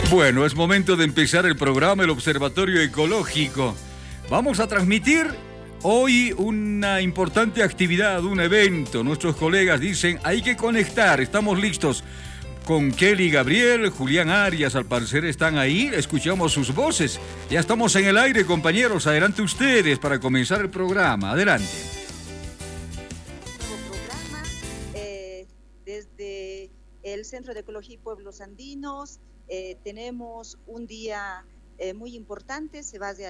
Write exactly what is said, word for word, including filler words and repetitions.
Bueno, es momento de empezar el programa El Observatorio Ecológico. Vamos a transmitir hoy una importante actividad, un evento. Nuestros colegas dicen, hay que conectar, estamos listos. Con Kelly Gabriel, Julián Arias, al parecer están ahí, escuchamos sus voces. Ya estamos en el aire, compañeros, adelante ustedes para comenzar el programa, adelante. Nuevo programa eh, desde el Centro de Ecología y Pueblos Andinos. Eh, tenemos un día eh, muy importante, se va a